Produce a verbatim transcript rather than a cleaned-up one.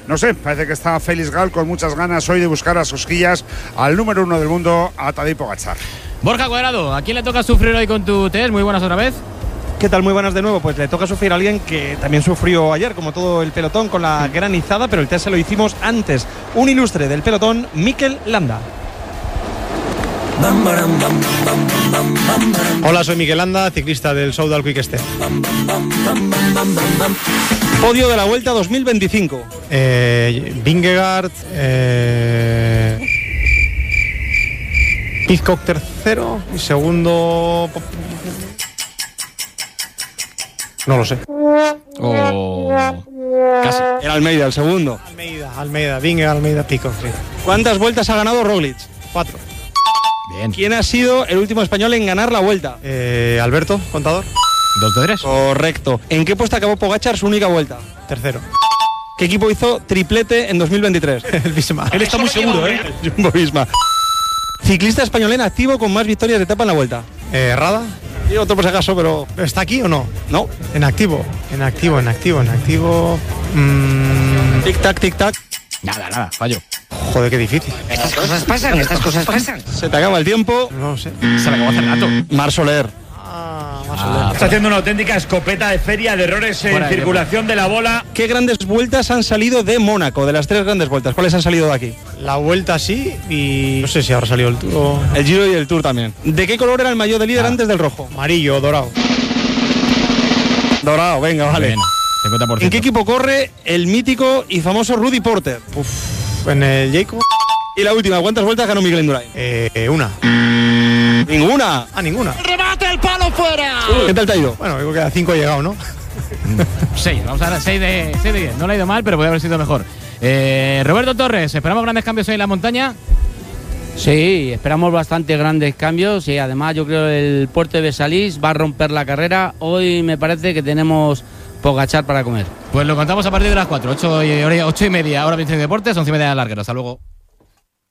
no sé, parece que está Félix Gal con muchas ganas hoy de buscar a Sosquillas al número uno del mundo, a Tadej Pogačar. Borja Cuadrado, ¿a quién le toca sufrir hoy con tu test? Muy buenas otra vez. ¿Qué tal? Muy buenas de nuevo. Pues le toca sufrir a alguien que también sufrió ayer, como todo el pelotón, con la granizada, pero el test se lo hicimos antes. Un ilustre del pelotón, Mikel Landa. Hola, soy Mikel Landa, ciclista del Soudal Quick Step. Podio de la Vuelta dos mil veinticinco. Eh, Vingegaard, eh, Pidcock tercero y segundo. No lo sé. Oh, casi. Era Almeida, el segundo. Almeida, Almeida, Vingegaard, Almeida, Pidcock. Sí. ¿Cuántas vueltas ha ganado Roglic? Cuatro. Bien. ¿Quién ha sido el último español en ganar la Vuelta? Eh, Alberto, contador. ¿Dos de tres? Correcto. ¿En qué puesto acabó Pogačar su única Vuelta? Tercero. ¿Qué equipo hizo triplete en dos mil veintitrés? El Visma. Él está muy seguro, ¿eh? Jumbo Visma. Ciclista español en activo con más victorias de etapa en la Vuelta. Eh, Rada. Y otro por si acaso, pero... ¿Está aquí o no? No. En activo. En activo, en activo, en activo. Mmm... Tic-tac, tic-tac. Nada, nada, fallo. Joder, qué difícil. Estas cosas pasan, estas cosas pasan. Se te acaba el tiempo. No lo sé. Se le acabó hace rato. Mar Soler. Ah, más Ah, o menos. Está haciendo una auténtica escopeta de feria de errores en Fuera de circulación de la bola. ¿Qué grandes vueltas han salido de Mónaco? De las tres grandes vueltas, ¿cuáles han salido de aquí? La Vuelta sí y no sé si habrá salido el Tour o... El Giro y el Tour también. ¿De qué color era el maillot de líder antes del rojo? Amarillo o dorado. Dorado, venga, vale. Bien, cincuenta por ciento. ¿En qué equipo corre el mítico y famoso Rudy Porter? Uf, en el Jacob. Y la última, ¿cuántas vueltas ganó Miguel Indurain? Eh, una. Ninguna. Ah, ninguna. ¡Remate el palo fuera! ¿Qué tal te ha ido? Bueno, digo que a cinco he llegado, ¿no? seis, vamos a dar seis de diez. No le ha ido mal, pero podría haber sido mejor. Eh, Roberto Torres, ¿esperamos grandes cambios hoy en la montaña? Sí, esperamos bastante grandes cambios y además yo creo que el Puerto de Besalís va a romper la carrera. Hoy me parece que tenemos Pogačar para comer. Pues lo contamos a partir de las cuatro, ocho y, ocho y media, hora veinte de deportes, once y media de larguero. Hasta luego.